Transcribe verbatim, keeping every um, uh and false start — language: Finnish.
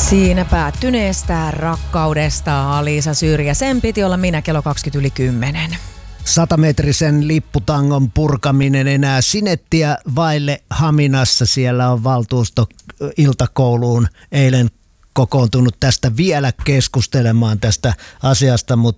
Siinä päättyneestä rakkaudesta Alisa Syrjä. Sen piti olla minä kello kaksikymmentä yli kymmenen. Satametrisen lipputangon purkaminen enää sinettiä vaille Haminassa. Siellä on valtuusto iltakouluun eilen kokoontunut tästä vielä keskustelemaan tästä asiasta, mutta